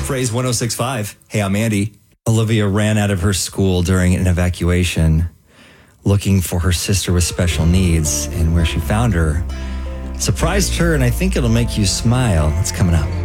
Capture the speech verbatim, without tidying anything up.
Praise one oh six point five. Hey, I'm Andy. Olivia ran out of her school during an evacuation looking for her sister with special needs, and where she found her surprised her, and I think it'll make you smile. It's coming up.